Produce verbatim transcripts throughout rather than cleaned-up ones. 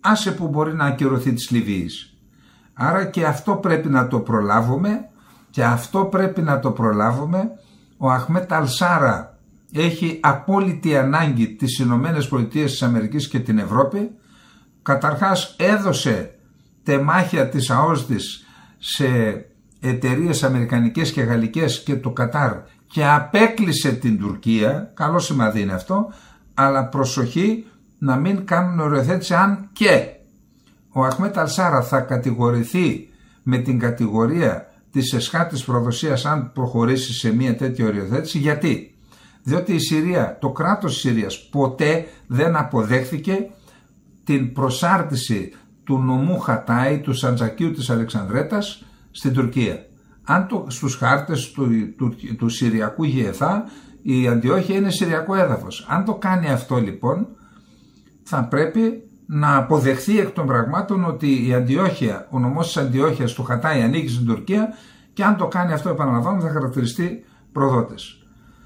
άσε που μπορεί να ακυρωθεί της Λιβύης. Άρα και αυτό πρέπει να το προλάβουμε και αυτό πρέπει να το προλάβουμε. Ο Αχμέτ Αλ-Σάρα έχει απόλυτη ανάγκη τις Ηνωμένες Πολιτείες της Αμερικής και την Ευρώπη. Καταρχάς έδωσε τεμάχια της ΑΟΣ της σε εταιρείες αμερικανικές και γαλλικές και το Κατάρ και απέκλεισε την Τουρκία. Καλό σημάδι είναι αυτό, αλλά προσοχή να μην κάνουν οριοθέτηση αν και ο Αχμέτ Αλ-Σάρα θα κατηγορηθεί με την κατηγορία της εσχάτης προδοσίας αν προχωρήσει σε μια τέτοια οριοθέτηση. Γιατί? Διότι η Συρία, το κράτος της Συρίας ποτέ δεν αποδέχθηκε την προσάρτηση του νομού Χατάη, του Σαντζακίου της Αλεξανδρέτας στην Τουρκία. Αν το, στους χάρτες του, του, του, του Συριακού Γεεθά η Αντιόχεια είναι Συριακό έδαφος. Αν το κάνει αυτό λοιπόν θα πρέπει να αποδεχθεί εκ των πραγμάτων ότι η Αντιόχεια, ο νομός της Αντιόχειας του Χατάη ανήκει στην Τουρκία και αν το κάνει αυτό, επαναλαμβάνω, θα χαρακτηριστεί προδότες.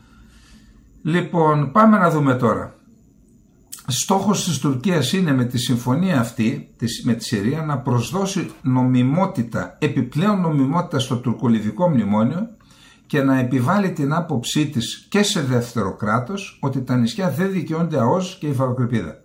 Λοιπόν, πάμε να δούμε τώρα. Στόχος της Τουρκίας είναι με τη συμφωνία αυτή με τη Συρία να προσδώσει νομιμότητα, επιπλέον νομιμότητα στο τουρκολιβικό μνημόνιο και να επιβάλλει την άποψή της και σε δεύτερο κράτος ότι τα νησιά δεν δικαιούνται ΑΟΣ και η υφαλοκρηπίδα.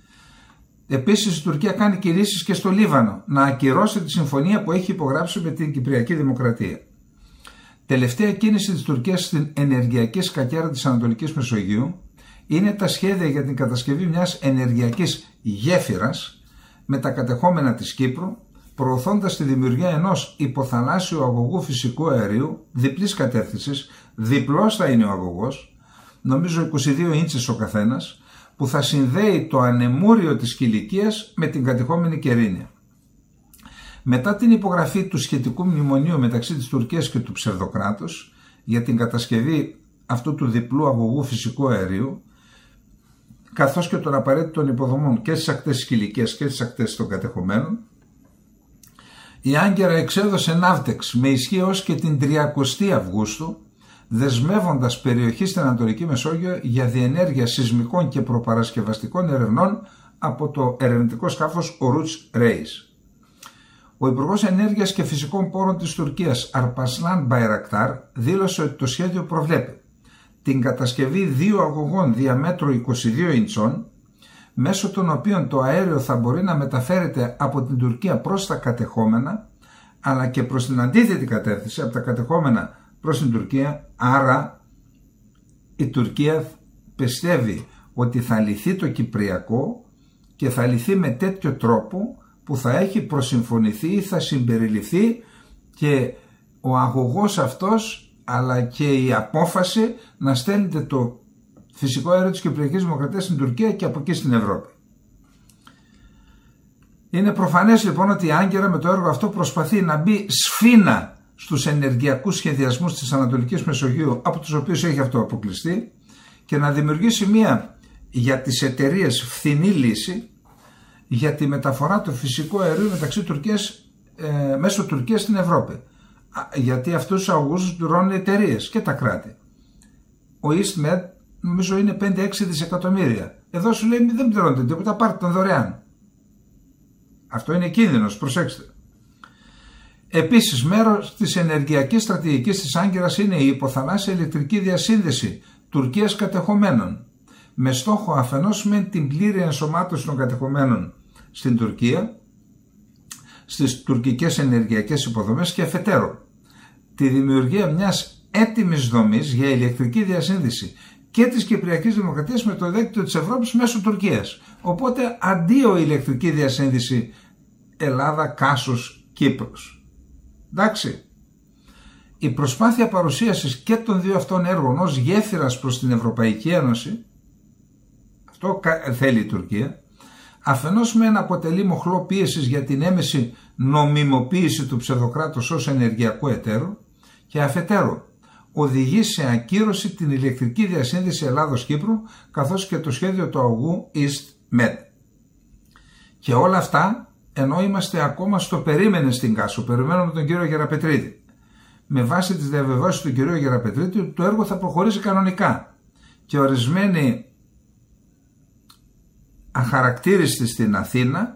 Επίσης η Τουρκία κάνει κινήσεις και στο Λίβανο να ακυρώσει τη συμφωνία που έχει υπογράψει με την Κυπριακή Δημοκρατία. Τελευταία κίνηση της Τουρκίας στην ενεργειακή σκακέρα της Ανατολικής Μεσογείου είναι τα σχέδια για την κατασκευή μιας ενεργειακής γέφυρας με τα κατεχόμενα της Κύπρου, προωθώντας τη δημιουργία ενός υποθαλάσσιου αγωγού φυσικού αερίου διπλής κατεύθυνσης, διπλός θα είναι ο αγωγός, νομίζω είκοσι δύο ίντσες ο καθένας, που θα συνδέει το ανεμούριο της Κιλικίας με την κατεχόμενη Κερίνια. Μετά την υπογραφή του σχετικού μνημονίου μεταξύ της Τουρκίας και του ψευδοκράτους για την κατασκευή αυτού του διπλού αγωγού φυσικού αερίου, καθώς και των απαραίτητων υποδομών και στις ακτές της Κιλικίας και στις ακτές των κατεχομένων, η Άγκυρα εξέδωσε ναύτεξ με ισχύ ως και την τριακοστή Αυγούστου, δεσμεύοντας περιοχή στην Ανατολική Μεσόγειο για διενέργεια σεισμικών και προπαρασκευαστικών ερευνών από το ερευνητικό σκάφος Oruç Reis. Ο Υπουργός Ενέργειας και Φυσικών Πόρων της Τουρκίας, Αρπασλάν Μπαϊρακτάρ, δήλωσε ότι το σχέδιο προβλέπει την κατασκευή δύο αγωγών διαμέτρου είκοσι δύο ιντσών, μέσω των οποίων το αέριο θα μπορεί να μεταφέρεται από την Τουρκία προς τα κατεχόμενα, αλλά και προς την αντίθετη κατεύθυνση, από τα κατεχόμενα προς την Τουρκία. Άρα η Τουρκία πιστεύει ότι θα λυθεί το Κυπριακό και θα λυθεί με τέτοιο τρόπο που θα έχει προσυμφωνηθεί ή θα συμπεριληφθεί και ο αγωγός αυτός, αλλά και η απόφαση να στέλνεται το φυσικό αέριο της Κυπριακής Δημοκρατίας στην Τουρκία και από εκεί στην Ευρώπη. Είναι προφανές λοιπόν ότι η Άγκυρα με το έργο αυτό προσπαθεί να μπει σφήνα στους ενεργειακούς σχεδιασμούς της Ανατολικής Μεσογείου, από τους οποίους έχει αυτό αποκλειστεί, και να δημιουργήσει μία για τις εταιρείες φθηνή λύση για τη μεταφορά του φυσικού αερίου μεταξύ Τουρκίας, ε, μέσω Τουρκίας στην Ευρώπη. Γιατί αυτούς τους αγωγούς τους πληρώνουν οι εταιρείες και τα κράτη. Ο EastMed νομίζω είναι πέντε έξι δισεκατομμύρια. Εδώ σου λέει δεν πληρώνετε τίποτα, πάρτε τον δωρεάν. Αυτό είναι κίνδυνος, προσέξτε. Επίσης, μέρος της ενεργειακής στρατηγικής της Άγκυρας είναι η υποθαλάσσια ηλεκτρική διασύνδεση Τουρκίας κατεχομένων, με στόχο αφενός με την πλήρη ενσωμάτωση των κατεχομένων στην Τουρκία, στις τουρκικές ενεργειακές υποδομές, και αφετέρου τη δημιουργία μιας έτοιμης δομής για ηλεκτρική διασύνδεση και της Κυπριακής Δημοκρατίας με το δίκτυο της Ευρώπης μέσω Τουρκίας. Οπότε αντίο ηλεκτρική διασύνδεση Ελλάδα-Κάσος-Κύπρος. Εντάξει. Η προσπάθεια παρουσίασης και των δύο αυτών έργων ως γέφυρας προς την Ευρωπαϊκή Ένωση, αυτό θέλει η Τουρκία, αφενός μεν αποτελεί μοχλό πίεσης για την έμεση νομιμοποίηση του ψευδοκράτους ως ενεργειακού εταίρου, και αφετέρου οδηγεί σε ακύρωση την ηλεκτρική διασύνδεση Ελλάδος-Κύπρου καθώς και το σχέδιο του αγωγού EastMed. Και όλα αυτά ενώ είμαστε ακόμα στο περίμενε στην Κάσο, περιμένουμε τον κύριο Γεραπετρίτη. Με βάση τις διαβεβαιώσεις του κυρίου Γεραπετρίτη, το έργο θα προχωρήσει κανονικά και ορισμένοι αχαρακτήριστοι στην Αθήνα